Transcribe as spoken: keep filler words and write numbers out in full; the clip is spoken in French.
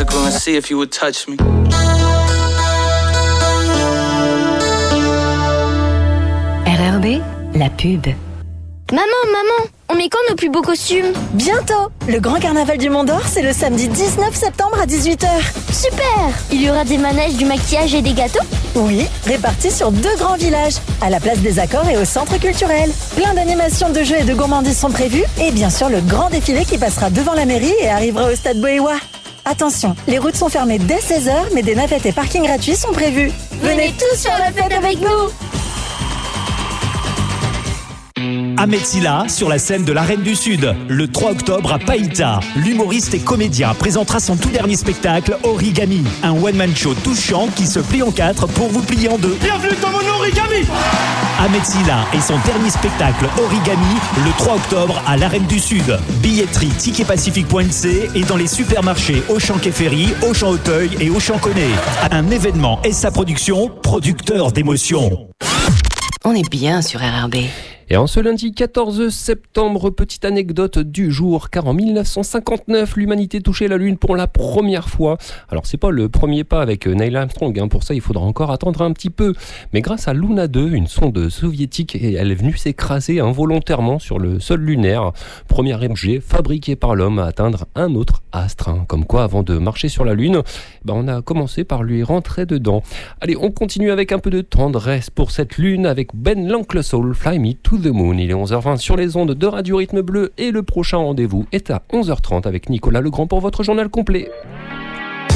physical and see if you would touch me. R R B, la pub. Maman, maman, on met quand nos plus beaux costumes? Bientôt. Le grand carnaval du Mont d'Or, c'est le samedi dix-neuf septembre à dix-huit heures. Super. Il y aura des manèges, du maquillage et des gâteaux? Oui, répartis sur deux grands villages, à la place des Accords et au centre culturel. Plein d'animations, de jeux et de gourmandises sont prévues, et bien sûr le grand défilé qui passera devant la mairie et arrivera au stade Boéwa. Attention, les routes sont fermées dès seize heures, mais des navettes et parkings gratuits sont prévus. Venez tous faire la fête avec nous. Ahmed Silla sur la scène de l'Arène du Sud. Le trois octobre à Païta, l'humoriste et comédien présentera son tout dernier spectacle Origami, un one-man show touchant qui se plie en quatre pour vous plier en deux. Bienvenue dans mon Origami. Ahmed Silla et son dernier spectacle Origami le trois octobre à l'Arène du Sud. Billetterie ticket pacifique point c et dans les supermarchés Auchan Quai Ferry, Auchan Auteuil et Auchan Connaît. Un événement et sa production, producteur d'émotions. On est bien sur R R B. Et en ce lundi quatorze septembre, petite anecdote du jour, car en mille neuf cent cinquante-neuf, l'humanité touchait la Lune pour la première fois. Alors c'est pas le premier pas avec Neil Armstrong, hein, pour ça il faudra encore attendre un petit peu. Mais grâce à Luna deux, une sonde soviétique, elle est venue s'écraser involontairement sur le sol lunaire. Premier objet fabriqué par l'homme à atteindre un autre astre. Hein. Comme quoi, avant de marcher sur la Lune, ben, on a commencé par lui rentrer dedans. Allez, on continue avec un peu de tendresse pour cette Lune avec Ben l'Oncle Soul, Fly Me to the Moon. Il est onze heures vingt sur les ondes de Radio Rythme Bleu et le prochain rendez-vous est à onze heures trente avec Nicolas Legrand pour votre journal complet.